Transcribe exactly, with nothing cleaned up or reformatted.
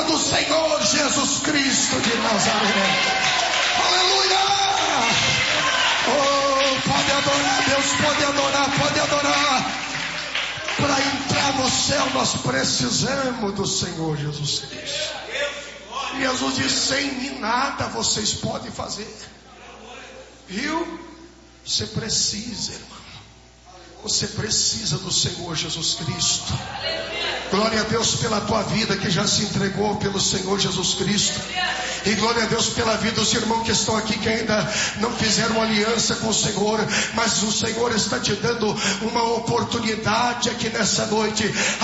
do Senhor Jesus Cristo de Nazaré. Aleluia! Oh, pode adorar, Deus pode adorar, pode adorar. Para entrar no céu nós precisamos do Senhor Jesus Cristo. Jesus disse: sem mim nada vocês podem fazer. Viu? Você precisa, irmão. Você precisa do Senhor Jesus Cristo. Glória a Deus pela tua vida que já se entregou pelo Senhor Jesus Cristo. E glória a Deus pela vida dos irmãos que estão aqui, que ainda não fizeram aliança com o Senhor. Mas o Senhor está te dando uma oportunidade aqui nessa noite.